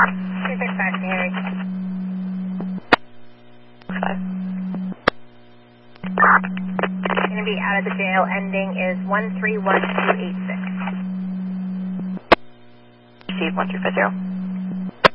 265 Harry. 5. Going to be out of the jail. Ending is 131286. Steve, 1350.